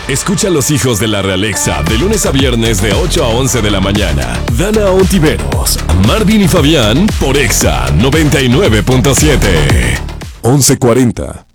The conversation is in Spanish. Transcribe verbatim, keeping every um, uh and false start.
Escucha a los hijos de la Realexa de lunes a viernes de ocho a once de la mañana. Dana Ontiveros, Marvin y Fabián por Exa noventa y nueve punto siete. once cuarenta.